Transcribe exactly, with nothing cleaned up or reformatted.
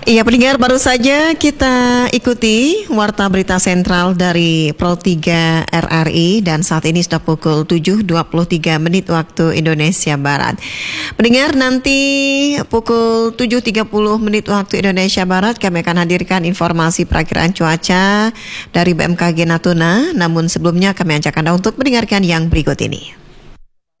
Iya, pendengar, baru saja kita ikuti Warta Berita Sentral dari Pro tiga R R I dan saat ini sudah pukul tujuh dua puluh tiga menit waktu Indonesia Barat. Pendengar, nanti pukul tujuh tiga puluh menit waktu Indonesia Barat kami akan hadirkan informasi perakiraan cuaca dari B M K G Natuna. Namun sebelumnya kami ajak Anda untuk mendengarkan yang berikut ini.